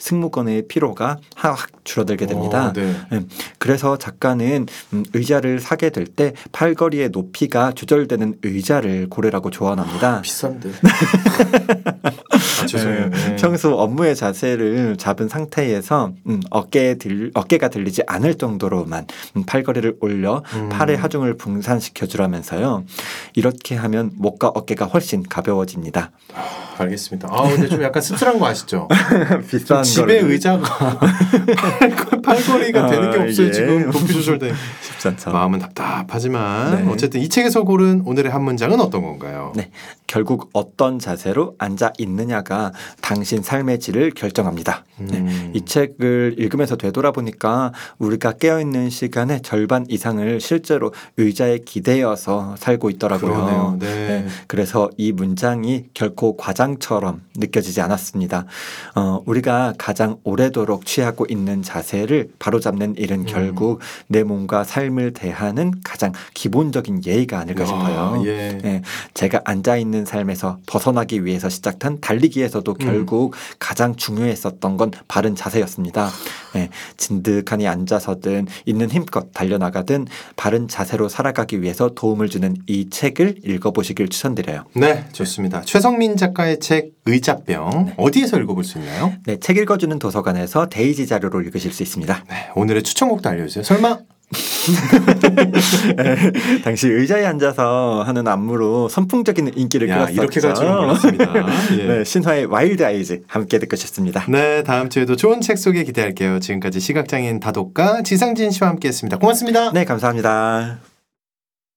승무원의 피로가 확 줄어들게 됩니다. 그래서 작가는 의자를 사게 될 때 팔걸이의 높이가 조절되는 의자를 고르라고 조언합니다. 비싼데. 죄송해요. 평소 업무의 자세를 잡은 상태에서 어깨가 들리지 않을 정도로만 팔걸이를 올려 팔의 하중을 분산시켜 주라면서요. 이렇게 하면 목과 어깨가 훨씬 가벼워집니다. 알겠습니다. 근데 좀 약간 씁쓸한 거 아시죠? 비싼 집에 의자가 팔걸이가 되는 게 없어요. 지금 높이 조절돼. 쉽지 않죠. 마음은 답답하지만 어쨌든 이 책에서 고른 오늘의 한 문장은 어떤 건가요? 네, 결국 어떤 자세로 앉아 있느냐가 당신 삶의 질을 결정합니다. 이 책을 읽으면서 되돌아보니까 우리가 깨어있는 시간의 절반 이상을 실제로 의자에 기대어서 살고 있더라고요. 그래서 이 문장이 결코 과장처럼 느껴지지 않았습니다. 우리가 가장 오래도록 취하고 있는 자세를 바로잡는 일은 결국 내 몸과 삶을 대하는 가장 기본적인 예의가 아닐까 싶어요. 제가 앉아있는 삶에서 벗어나기 위해서 시작한 달리기에서도 결국 가장 중요했었던 건 바른 자세였습니다. 진득하니 앉아서든 있는 힘껏 달려나가든 바른 자세로 살아가기 위해서 도움을 주는 이 책을 읽어보시길 추천드려요. 네, 좋습니다. 최성민 작가의 책 의자병 어디에서 읽어볼 수 있나요? 네, 책 읽어주는 도서관에서 데이지 자료로 읽으실 수 있습니다. 네, 오늘의 추천곡도 알려주세요. 설마? 당시 의자에 앉아서 하는 안무로 선풍적인 인기를 끌었었죠. 이렇게 갈 줄은 몰랐습니다. 네, 신화의 와일드 아이즈 함께 듣고 싶습니다. 네, 다음 주에도 좋은 책 소개 기대할게요. 지금까지 시각장애인 다독가 지상진 씨와 함께했습니다. 고맙습니다. 네, 감사합니다.